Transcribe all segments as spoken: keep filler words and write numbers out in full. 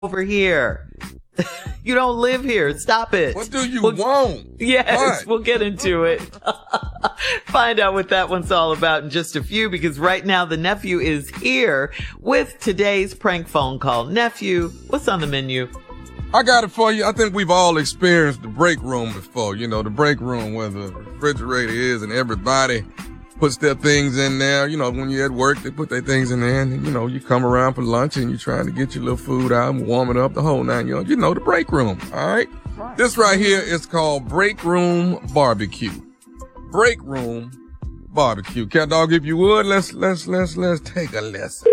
over here. You don't live here. Stop it. What do you we'll, want? Yes, what? We'll get into it. Find out what that one's all about in just a few, because right now the nephew is here with today's prank phone call. Nephew, what's on the menu? I got it for you. I think we've all experienced the break room before. You know, the break room where the refrigerator is and everybody puts their things in there. You know, when you're at work, they put their things in there, and, you know, you come around for lunch and you're trying to get your little food out and warm it up, the whole nine. You know, you know, the break room. All right. right. This right here is called break room barbecue. Break room barbecue. Cat dog, if you would, let's, let's, let's, let's take a lesson.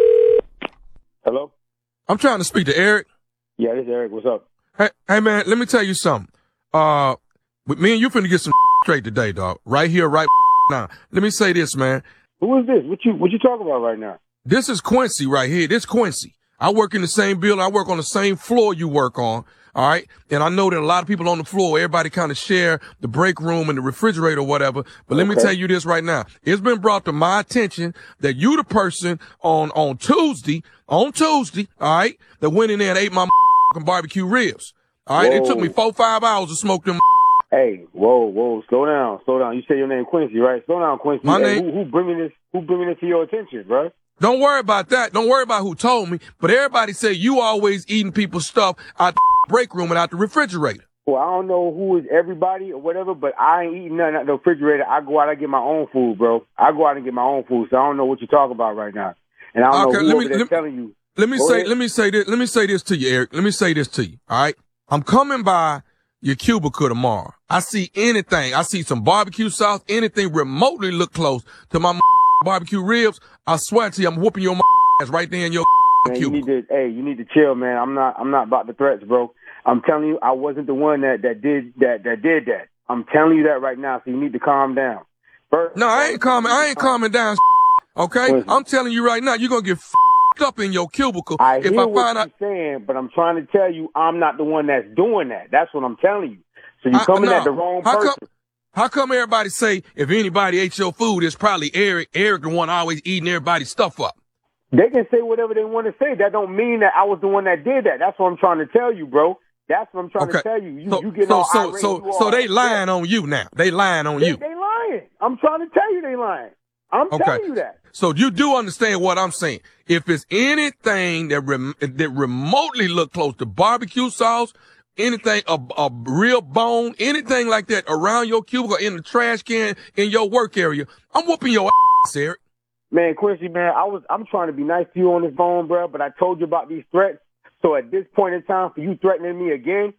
Hello? I'm trying to speak to Eric. Yeah, this is Eric. What's up? Hey, hey man, let me tell you something. Uh, with me and you finna get some straight today, dog. Right here, right now. Let me say this, man. Who is this? What you what you talking about right now? This is Quincy right here. This Quincy. I work in the same building. I work on the same floor you work on. All right. And I know that a lot of people on the floor, everybody kind of share the break room and the refrigerator or whatever. But let okay. me tell you this right now. It's been brought to my attention that you the person on, on Tuesday, on Tuesday, all right, that went in there and ate my barbecue ribs. All right. Whoa. It took me four, five hours to smoke them. Hey, whoa, whoa, slow down, slow down. You say your name Quincy, right? Slow down, Quincy. My hey, name. Who, who bringing this? Who bringing this to your attention, bro? Don't worry about that. Don't worry about who told me. But everybody say you always eating people's stuff out the break room and out the refrigerator. Well, I don't know who is everybody or whatever, but I ain't eating nothing out the refrigerator. I go out and get my own food, bro. I go out and get my own food, so I don't know what you're talking about right now. And I don't okay, know who let over me, there let, telling you. Let me go say, ahead. let me say this. Let me say this to you, Eric. Let me say this to you. All right. I'm coming by your cubicle tomorrow. I see anything. I see some barbecue sauce, anything remotely look close to my barbecue ribs. I swear to you, I'm whooping your ass right there in your man, cubicle. You need to, hey, you need to chill, man. I'm not, I'm not about the threats, bro. I'm telling you, I wasn't the one that, that did that, that did that. I'm telling you that right now, so you need to calm down. First, no, I ain't calming. I ain't calming down. Okay, listen. I'm telling you right now, you're gonna get up in your cubicle. I if hear I what find you're out- saying, but I'm trying to tell you, I'm not the one that's doing that. That's what I'm telling you. So you're coming no. at the wrong how person. Come, how come everybody say if anybody ate your food, it's probably Eric? Eric the one always eating everybody's stuff up. They can say whatever they want to say. That don't mean that I was the one that did that. That's what I'm trying to tell you, bro. That's what I'm trying okay. to tell you. You, so, you get so, all so, irate. so, you so they upset. lying on you now. They lying on they, you. They lying. I'm trying to tell you they lying. I'm okay. telling you that. So you do understand what I'm saying. If it's anything that rem- that remotely look close to barbecue sauce, anything, a, a real bone, anything like that around your cubicle, in the trash can, in your work area, I'm whooping your ass, Eric. Man, Quincy, man, I was, I'm trying to be nice to you on this phone, bro, but I told you about these threats. So at this point in time, for you threatening me again,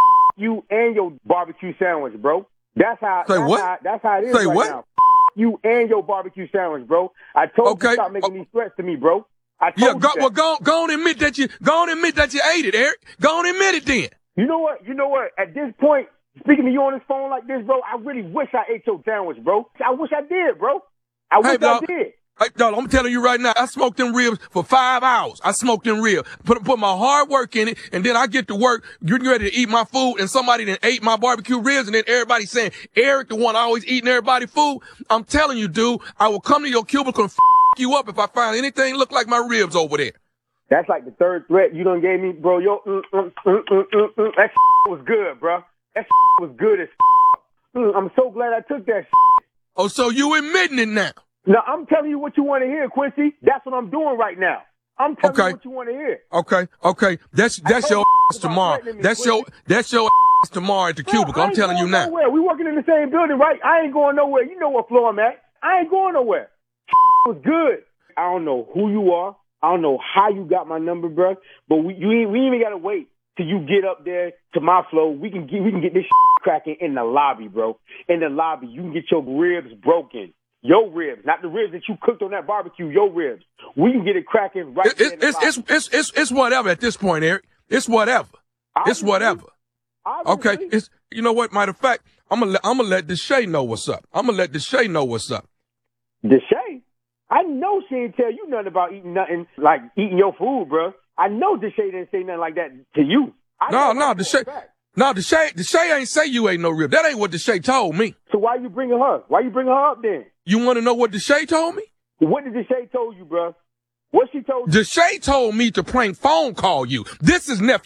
you and your barbecue sandwich, bro. That's how, Say that's what? how, that's how it is Say right what? now. You and your barbecue sandwich, bro. I told okay. you stop making oh. these threats to me, bro. I told yeah, you go, that. well, go, go on admit that you, go on admit that you ate it, Eric. Go on admit it then. You know what? You know what? At this point, speaking to you on this phone like this, bro, I really wish I ate your sandwich, bro. I wish I did, bro. I hey, wish dog, I did. Hey, dog, I'm telling you right now, I smoked them ribs for five hours. I smoked them ribs, put put my hard work in it, and then I get to work, getting ready to eat my food, and somebody then ate my barbecue ribs, and then everybody saying, Eric, the one always eating everybody food. I'm telling you, dude, I will come to your cubicle and f*** you up if I find anything look like my ribs over there. That's like the third threat you done gave me, bro. Yo, mm, mm, mm, mm, mm, mm. That was good, bro. That was good as mm, I'm so glad I took that. Oh, so you admitting it now? No, I'm telling you what you want to hear, Quincy. That's what I'm doing right now. I'm telling okay. you what you want to hear. Okay, okay. That's that's your ass tomorrow. Me, that's Quincy. your that's your ass tomorrow at the Bro, cubicle. I'm telling you now. Nowhere. We working in the same building, right? I ain't going nowhere. You know what floor I'm at. I ain't going nowhere. Was good. I don't know who you are. I don't know how you got my number, bro. But we you ain't, we ain't even gotta wait till you get up there to my floor. We can get we can get this cracking in the lobby, bro. In the lobby, you can get your ribs broken. Your ribs, not the ribs that you cooked on that barbecue. Your ribs. We can get it cracking right it, there. In the it's, lobby. it's it's it's it's whatever at this point, Eric. It's whatever. Obviously, it's whatever. Obviously. Okay. It's you know what? Matter of fact, I'm gonna let, I'm gonna let Deshae know what's up. I'm gonna let Deshae know what's up. Deshae? I know she didn't tell you nothing about eating nothing like eating your food, bro. I know Deshae didn't say nothing like that to you. I no, no, Deshae. No, Deshae, Deshae ain't say you ain't no rib. That ain't what Deshae told me. So why you bringing her? Why you bringing her up then? You want to know what Deshae told me? What did Deshae told you, bro? What she told you? Deshae told me to prank phone call you. This is nephew.